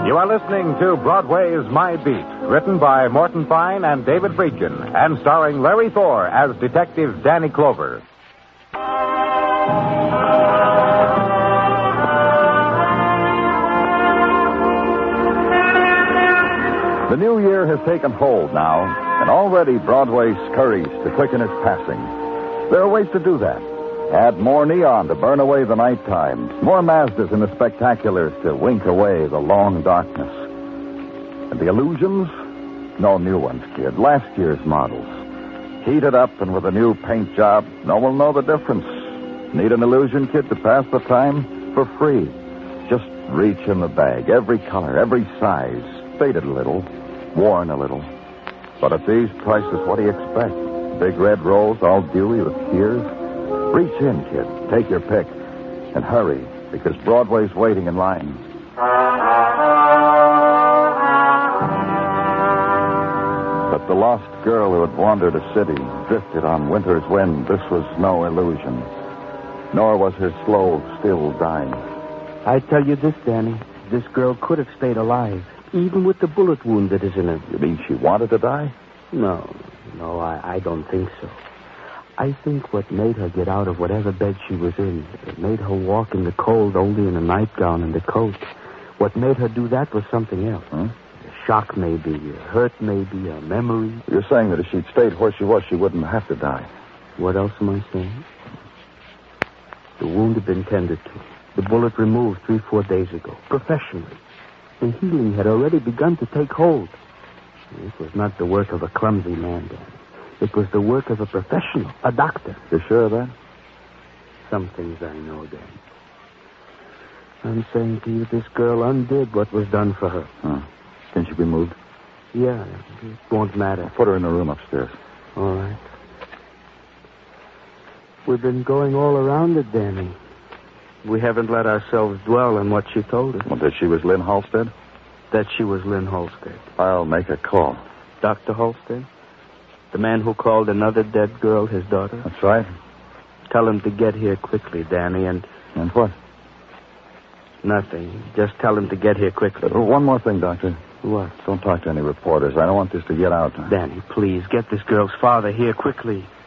You are listening to Broadway's My Beat, written by Morton Fine and David Friedkin, and starring Larry Thor as Detective Danny Clover. The new year has taken hold now, and already Broadway scurries to quicken its passing. There are ways to do that. Add more neon to burn away the nighttime, more Mazdas in the spectaculars to wink away the long darkness. And the illusions? No new ones, kid. Last year's models. Heated up and with a new paint job, no one will know the difference. Need an illusion kit to pass the time? For free. Just reach in the bag. Every color, every size. Faded a little, worn a little. But at these prices, what do you expect? Big red rolls, all dewy with tears? Reach in, kid. Take your pick. And hurry, because Broadway's waiting in line. But the lost girl who had wandered a city, drifted on winter's wind, this was no illusion. Nor was her slow, still dying. I tell you this, Danny. This girl could have stayed alive, even with the bullet wound that is in her. You mean she wanted to die? No, I don't think so. I think what made her get out of whatever bed she was in, it made her walk in the cold only in a nightgown and a coat. What made her do that was something else. Huh? A shock maybe, a hurt maybe, a memory. You're saying that if she'd stayed where she was, she wouldn't have to die. What else am I saying? The wound had been tended to. The bullet removed 3-4 days ago, professionally. The healing had already begun to take hold. It was not the work of a clumsy man, Dan. It was the work of a professional, a doctor. You sure of that? Some things I know, Dan. I'm saying to you, this girl undid what was done for her. Huh. Can she be moved? Yeah, it won't matter. Put her in the room upstairs. All right. We've been going all around it, Danny. We haven't let ourselves dwell on what she told us. Well, that she was Lynn Halstead? That she was Lynn Halstead. I'll make a call. Dr. Halstead? The man who called another dead girl his daughter? That's right. Tell him to get here quickly, Danny, and... And what? Nothing. Just tell him to get here quickly. One more thing, Doctor. What? Don't talk to any reporters. I don't want this to get out. Danny, please, get this girl's father here quickly.